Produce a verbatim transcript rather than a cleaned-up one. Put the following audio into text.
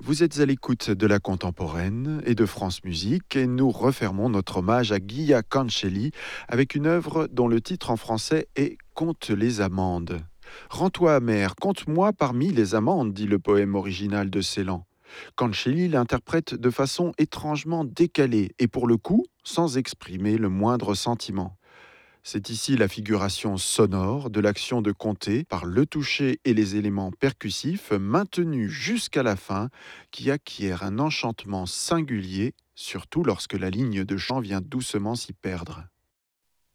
Vous êtes à l'écoute de la contemporaine et de France Musique et nous refermons notre hommage à Guia Cancelli avec une œuvre dont le titre en français est Compte les amandes. Rends-toi amer, compte-moi parmi les amandes, dit le poème original de Ceylan. Cancelli l'interprète de façon étrangement décalée et pour le coup sans exprimer le moindre sentiment. C'est ici la figuration sonore de l'action de compter par le toucher et les éléments percussifs maintenus jusqu'à la fin qui acquièrent un enchantement singulier, surtout lorsque la ligne de chant vient doucement s'y perdre.